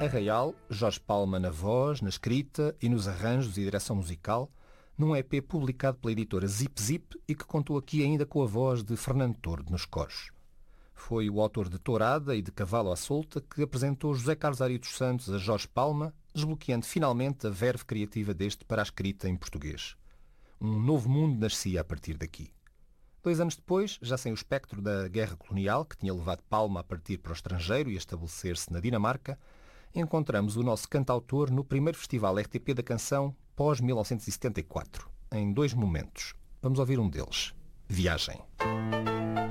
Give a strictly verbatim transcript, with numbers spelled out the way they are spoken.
Arraial, Jorge Palma na voz, na escrita e nos arranjos e direção musical, num E P publicado pela editora Zip Zip e que contou aqui ainda com a voz de Fernando Tordo nos coros. Foi o autor de Tourada e de Cavalo à Solta que apresentou José Carlos Ari dos Santos a Jorge Palma, desbloqueando finalmente a verve criativa deste para a escrita em português. Um novo mundo nascia a partir daqui. Dois anos depois, já sem o espectro da guerra colonial, que tinha levado Palma a partir para o estrangeiro e a estabelecer-se na Dinamarca, encontramos o nosso cantautor no primeiro Festival R T P da Canção pós mil novecentos e setenta e quatro, em dois momentos. Vamos ouvir um deles. Viagem.